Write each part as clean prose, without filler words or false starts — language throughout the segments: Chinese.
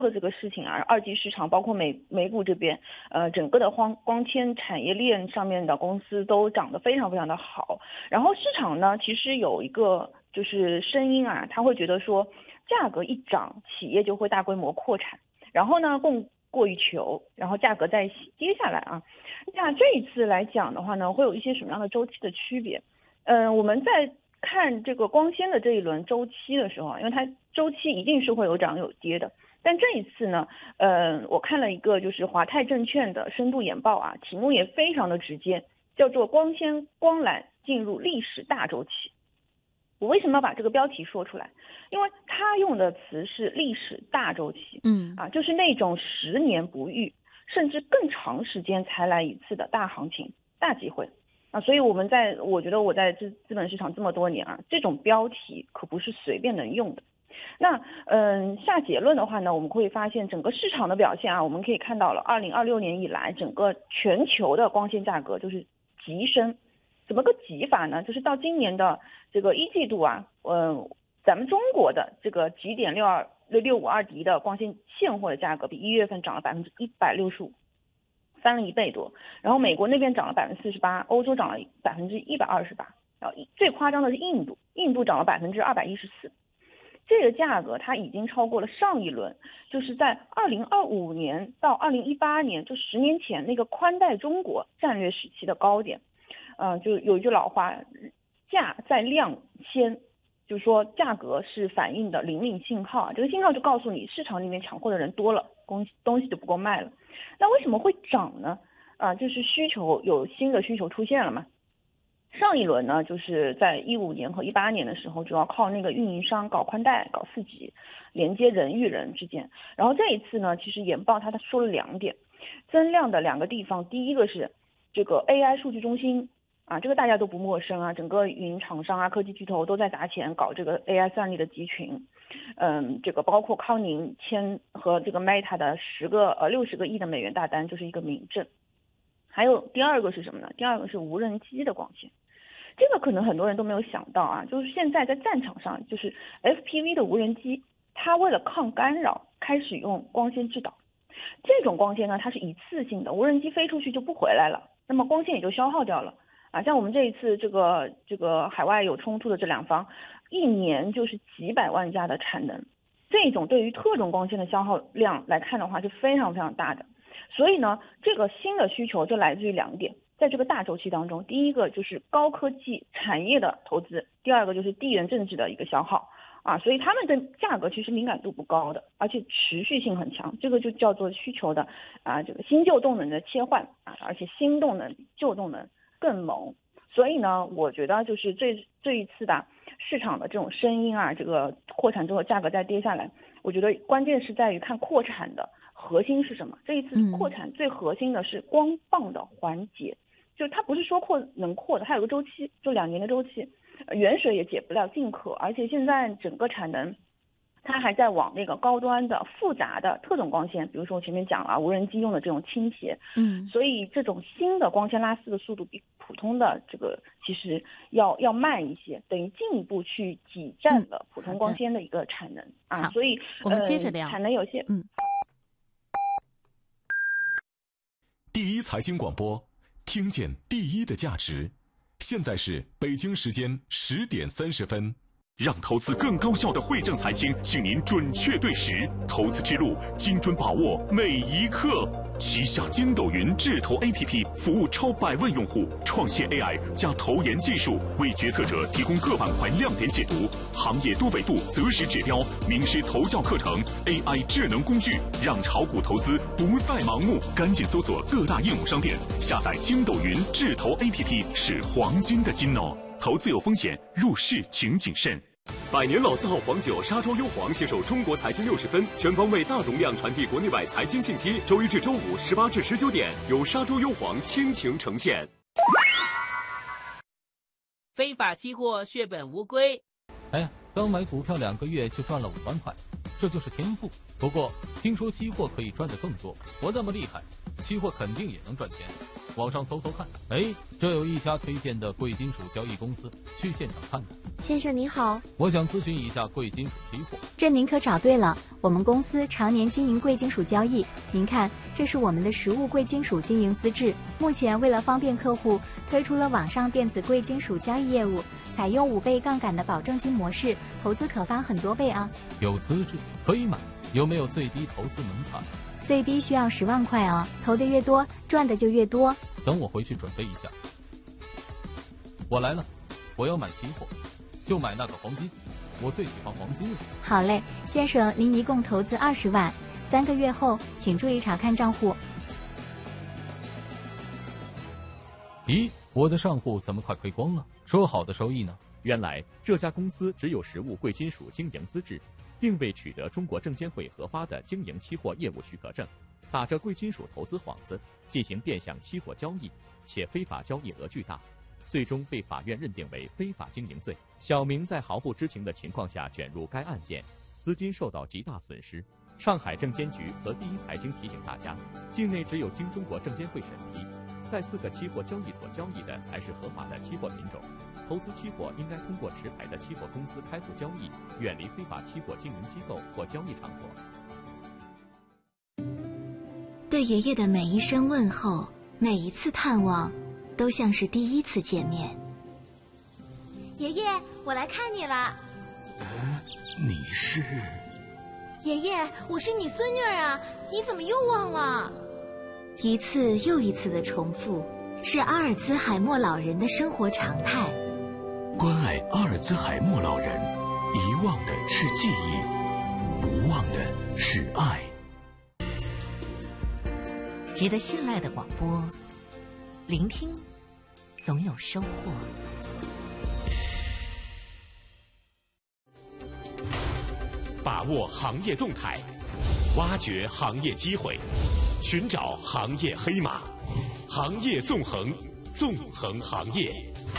的这个事情啊，二级市场包括美股这边，整个的光纤产业链上面的公司都涨得非常非常的好。然后市场呢，其实有一个就是声音啊，他会觉得说，价格一涨，企业就会大规模扩产，然后呢供过于求，然后价格再跌下来啊。那这一次来讲的话呢，会有一些什么样的周期的区别？我们在看这个光纤的这一轮周期的时候啊，因为它周期一定是会有涨有跌的。但这一次呢，我看了一个就是华泰证券的深度研报啊，题目也非常的直接，叫做光纤光缆进入历史大周期。我为什么要把这个标题说出来？因为他用的词是历史大周期，就是那种10年不遇，甚至更长时间才来一次的大行情、大机会啊。所以我觉得我在资本市场这么多年啊，这种标题可不是随便能用的。那下结论的话呢，我们会发现整个市场的表现啊，我们可以看到了2026年以来，整个全球的光纤价格就是急升。怎么个急法呢？就是到今年的这个1季度啊，咱们中国的这个极点652D 的光纤现货的价格比1月份涨了165%，翻了1倍多。然后美国那边涨了48%，欧洲涨了128%，然后最夸张的是印度涨了214%。这个价格它已经超过了上一轮，就是在2025年到2018年，就10年前那个宽带中国战略时期的高点。就有一句老话，价在量先，就是说价格是反映的领信号，这个信号就告诉你市场里面抢货的人多了，东西就不够卖了。那为什么会涨呢？就是有新的需求出现了嘛。上一轮呢，就是在15年和18年的时候，主要靠那个运营商搞宽带、搞4G，连接人与人之间。然后这一次呢，其实研报它说了2点，增量的2个地方，第一个是这个 AI 数据中心。这个大家都不陌生啊，整个云厂商啊、科技巨头都在砸钱搞这个 AI 算力的集群，这个包括康宁签和这个 Meta 的60个亿的美元大单就是一个明证。还有第二个是什么呢？第二个是无人机的光纤，这个可能很多人都没有想到啊，就是现在在战场上，就是 FPV 的无人机，它为了抗干扰，开始用光纤制导。这种光纤呢，它是一次性的，无人机飞出去就不回来了，那么光纤也就消耗掉了。像我们这一次这个海外有冲突的这2方，1年就是几百万架的产能，这种对于特种光纤的消耗量来看的话是非常非常大的。所以呢，这个新的需求就来自于2点，在这个大周期当中，第一个就是高科技产业的投资，第二个就是地缘政治的一个消耗所以他们的价格其实敏感度不高的，而且持续性很强，这个就叫做需求的这个新旧动能的切换而且新动能比旧动能更猛。所以呢，我觉得就是这一次的市场的这种声音这个扩产之后价格再跌下来，我觉得关键是在于看扩产的核心是什么。这一次扩产最核心的是光棒的缓解，就它不是说能扩的，它有个周期，就2年的周期，远水也解不了近渴，而且现在整个产能它还在往那个高端的复杂的特种光纤，比如说我前面讲了无人机用的这种倾斜，所以这种新的光纤拉丝的速度比普通的这个其实要慢一些，等于进一步去挤占了普通光纤的一个产能所以我们接着聊， 产能有些第一财经广播，听见第一的价值。现在是北京时间10点30分。 让投资更高效的汇正财经，请您准确对时，投资之路精准把握每一刻。旗下筋斗云智投 APP 服务超100万用户，创现 AI 加投研技术，为决策者提供各板块亮点解读、行业多维度择时指标、名师投教课程、AI 智能工具，让炒股投资不再盲目。赶紧搜索各大应用商店，下载筋斗云智投 APP 是黄金的金哦。投资有风险，入市请谨慎。 百年老字号黄酒沙洲优黄携手中国财经60分，全方位大容量传递国内外财经信息。周一至周五18至19点，由沙洲优黄倾情呈现。 非法期货血本无归。 哎呀，刚买股票2个月就赚了5万块，这就是天赋。不过听说期货可以赚得更多，我那么厉害，期货肯定也能赚钱。 网上搜搜看，哎，这有一家推荐的贵金属交易公司，去现场看看。 先生您好， 我想咨询一下贵金属期货。 这您可找对了，我们公司常年经营贵金属交易。您看，这是我们的实物贵金属经营资质。目前为了方便客户，推出了网上电子贵金属交易业务，采用5倍杠杆的保证金模式，投资可翻很多倍啊。 有资质可以买，有没有最低投资门槛？ 最低需要10万块哦，投的越多，赚的就越多。 等我回去准备一下。我来了，我要买期货，就买那个黄金，我最喜欢黄金了。 好嘞，先生，您一共投资20万，3个月后请注意查看账户。 咦，我的账户怎么快亏光了？说好的收益呢？ 原来这家公司只有实物贵金属经营资质，并未取得中国证监会核发的经营期货业务许可证，打着贵金属投资幌子进行变相期货交易，且非法交易额巨大，最终被法院认定为非法经营罪。小明在毫不知情的情况下卷入该案件，资金受到极大损失。上海证监局和第一财经提醒大家，境内只有经中国证监会审批，在4个期货交易所交易的才是合法的期货品种。投资期货应该通过持牌的期货公司开户交易，远离非法期货经营机构或交易场所。 对爷爷的每一声问候，每一次探望，都像是第一次见面。 爷爷，我来看你了。 你是？ 爷爷，我是你孙女儿啊，你怎么又忘了？ 一次又一次的重复，是阿尔兹海默老人的生活常态。 关爱阿尔兹海默老人，遗忘的是记忆，无忘的是爱。 值得信赖的广播，聆听总有收获。 把握行业动态，挖掘行业机会，寻找行业黑马，行业纵横，纵横行业。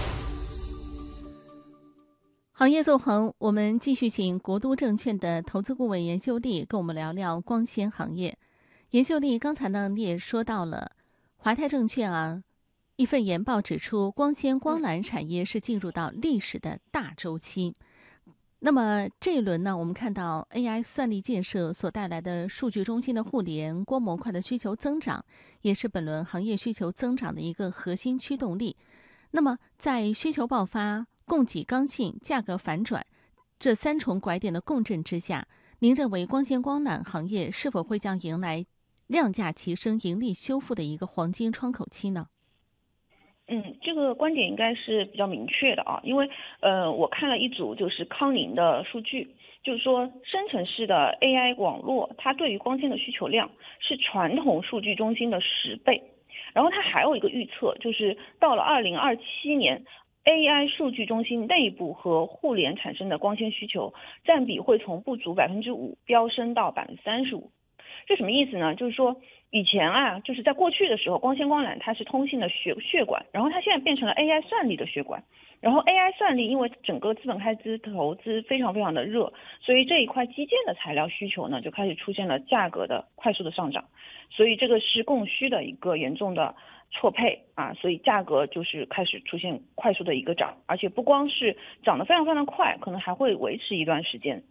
行业纵横，我们继续请国都证券的投资顾问严秀丽跟我们聊聊光纤行业。严秀丽，刚才呢你也说到了华泰证券啊，一份研报指出，光纤光缆产业是进入到历史的大周期。那么这一轮呢，我们看到 AI 算力建设所带来的数据中心的互联、光模块的需求增长，也是本轮行业需求增长的一个核心驱动力。那么在需求爆发、供给刚性、价格反转这3重拐点的共振之下，您认为光纤光缆行业是否会将迎来量价齐升、盈利修复的一个黄金窗口期呢？ 这个观点应该是比较明确的啊，因为我看了一组就是康宁的数据，就是说生成式的 AI 网络，它对于光纤的需求量是传统数据中心的10倍，然后它还有一个预测，就是到了2027年。AI 数据中心内部和互联产生的光纤需求占比会从不足5%飙升到35%。这什么意思呢？就是说以前啊，就是在过去的时候，光纤光缆它是通信的血管，然后它现在变成了 AI 算力的血管。然后 AI 算力因为整个资本开支投资非常非常的热，所以这一块基建的材料需求呢就开始出现了价格的快速的上涨，所以这个是供需的一个严重的错配啊，所以价格就是开始出现快速的一个涨，而且不光是涨得非常非常的快，可能还会维持一段时间。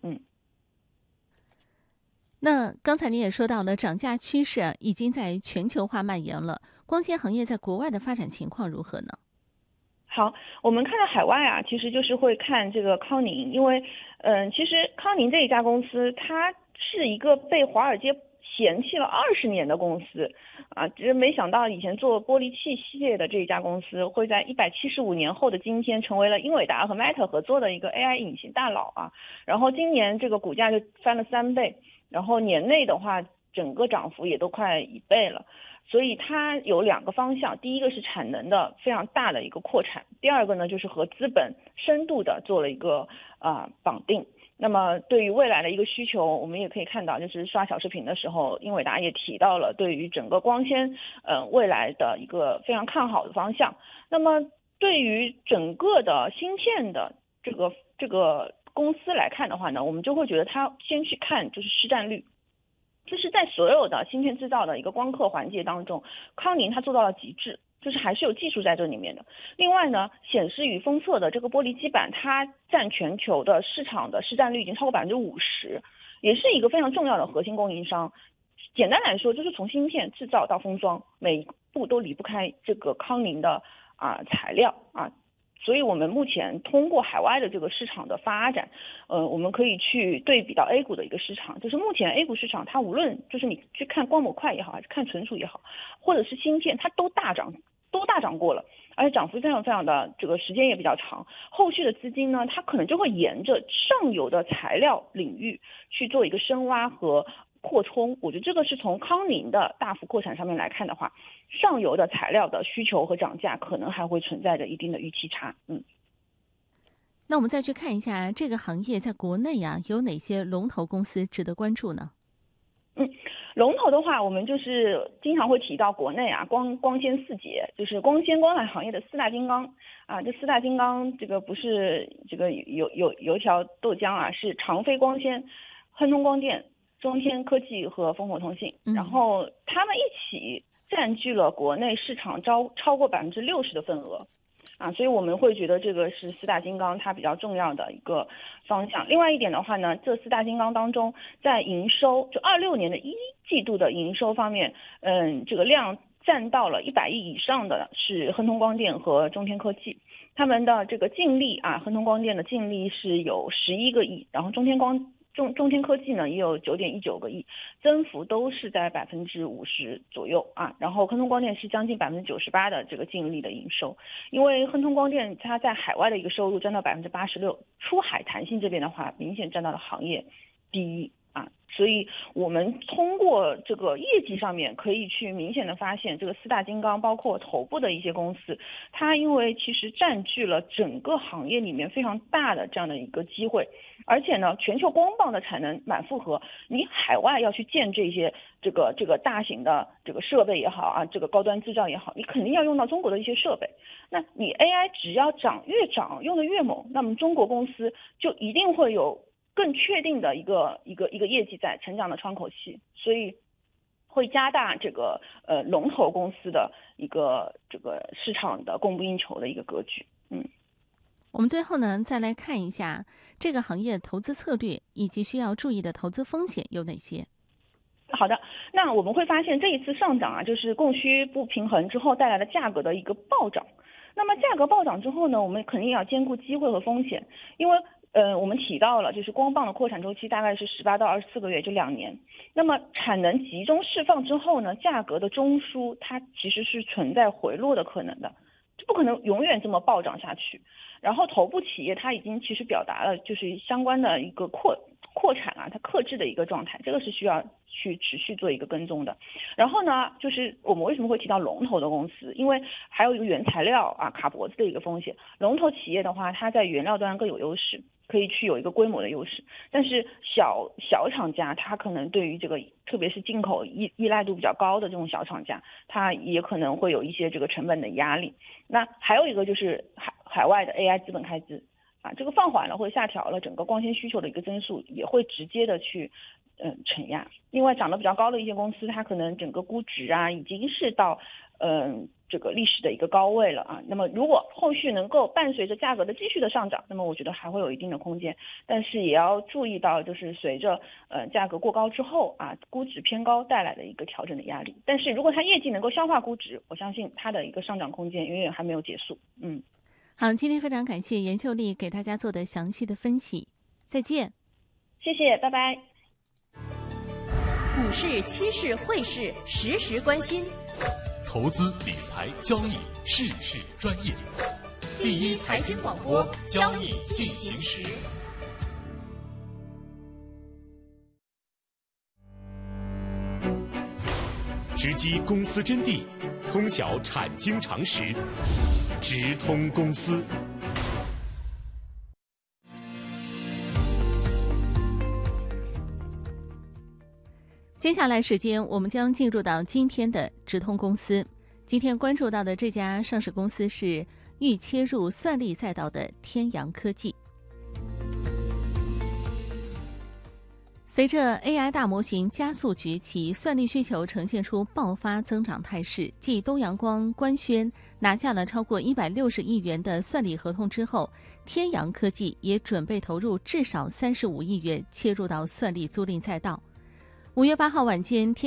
那刚才您也说到了涨价趋势已经在全球化蔓延了，光纤行业在国外的发展情况如何呢？ 好，我们看到海外啊，其实就是会看这个康宁，因为其实康宁这一家公司，它是一个被华尔街嫌弃了20年的公司啊，只是没想到以前做玻璃器系列的这一家公司，会在175年后的今天成为了英伟达和 Meta 合作的一个 AI 隐形大佬啊，然后今年这个股价就翻了3倍，然后年内的话，整个涨幅也都快1倍了。所以它有2个方向，第一个是产能的非常大的一个扩产，第二个呢就是和资本深度的做了一个绑定。那么对于未来的一个需求，我们也可以看到，就是刷小视频的时候，英伟达也提到了对于整个光纤未来的一个非常看好的方向。那么对于整个的芯片的这个公司来看的话呢，我们就会觉得它先去看就是市占率。就是在所有的芯片制造的一个光刻环节当中，康宁它做到了极致就是还是有技术在这里面的。另外呢，显示与封测的这个玻璃基板，它占全球的市场的市占率已经超过50%，也是一个非常重要的核心供应商。简单来说，就是从芯片制造到封装，每一步都离不开这个康宁的材料啊。所以我们目前通过海外的这个市场的发展，我们可以去对比到 A 股的一个市场，就是目前 A 股市场它无论就是你去看光模块也好，还是看存储也好，或者是芯片，它都大涨过了，而且涨幅非常非常的这个时间也比较长。后续的资金呢，它可能就会沿着上游的材料领域去做一个深挖和扩充。我觉得这个是从康宁的大幅扩产上面来看的话，上游的材料的需求和涨价可能还会存在着一定的预期差。 那我们再去看一下这个行业在国内有哪些龙头公司值得关注呢？ 龙头的话，我们就是经常会提到国内光纤四杰，就是光纤光缆行业的4大金刚这4大金刚，这个不是这个油条豆浆是长飞光纤、亨通光电、中天科技和烽火通信，然后他们一起占据了国内市场超过60%的份额所以我们会觉得这个是4大金刚它比较重要的一个方向。另外一点的话呢，这4大金刚当中，在营收就26年的1季度的营收方面，这个量占到了100亿以上的是亨通光电和中天科技，他们的这个净利亨通光电的净利是有11个亿，然后中天科技呢也有9.19个亿，增幅都是在50%左右然后亨通光电是将近98%的这个净利的营收，因为亨通光电它在海外的一个收入占到86%，出海弹性这边的话明显占到了行业第一所以我们通过这个业绩上面可以去明显的发现，这个4大金刚包括头部的一些公司，它因为其实占据了整个行业里面非常大的这样的一个机会，而且呢，全球光棒的产能满负荷，你海外要去建这些这个大型的这个设备也好这个高端制造也好，你肯定要用到中国的一些设备。那你 AI 只要越涨用的越猛，那么中国公司就一定会有更确定的一个业绩在成长的窗口期，所以会加大这个龙头公司的一个这个市场的供不应求的一个格局。 我们最后呢再来看一下这个行业投资策略以及需要注意的投资风险有哪些。 好的，那我们会发现这一次上涨就是供需不平衡之后带来的价格的一个暴涨。那么价格暴涨之后呢，我们肯定要兼顾机会和风险，因为我们提到了，就是光棒的扩产周期大概是18到24个月，就2年。那么产能集中释放之后呢，价格的中枢它其实是存在回落的可能的，就不可能永远这么暴涨下去。然后头部企业它已经其实表达了就是相关的一个扩产它克制的一个状态，这个是需要去持续做一个跟踪的。然后呢，就是我们为什么会提到龙头的公司，因为还有一个原材料卡脖子的一个风险。龙头企业的话，它在原料端更有优势，可以去有一个规模的优势，但是小厂家它可能对于这个特别是进口依赖度比较高的这种小厂家，它也可能会有一些这个成本的压力。那还有一个就是海外的 AI 资本开支这个放缓了或者下调了，整个光纤需求的一个增速也会直接的去承压。另外涨得比较高的一些公司，它可能整个估值已经是到这个历史的一个高位了那么如果后续能够伴随着价格的继续的上涨，那么我觉得还会有一定的空间，但是也要注意到就是随着价格过高之后估值偏高带来的一个调整的压力。但是如果它业绩能够消化估值，我相信它的一个上涨空间远远还没有结束。 好，今天非常感谢严秀丽给大家做的详细的分析，再见。 谢谢，拜拜。 股市、期市、汇市，时时关心。 投资理财交易事事专业，第一财经广播，交易进行时。直击公司真谛，通晓产经常识，直通公司。 接下来时间，我们将进入到今天的直通公司。今天关注到的这家上市公司是欲切入算力赛道的天阳科技。 随着 AI 大模型加速崛起，算力需求呈现出爆发增长态势。继东阳光官宣拿下了超过160亿元的算力合同之后，天阳科技也准备投入至少35亿元切入到算力租赁赛道。5月8号晚间，